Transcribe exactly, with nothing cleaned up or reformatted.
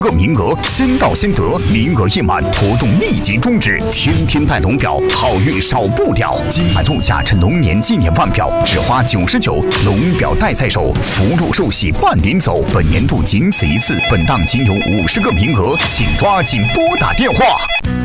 个名额，先到先得，名额一满，活动立即终止。天天带龙表，好运少不了。今买陆家趁龙年纪念腕表，只花九十九，龙表带在手，福禄寿喜伴您走。本年度仅此一次，本档仅有五十个名额，请抓紧拨打电话。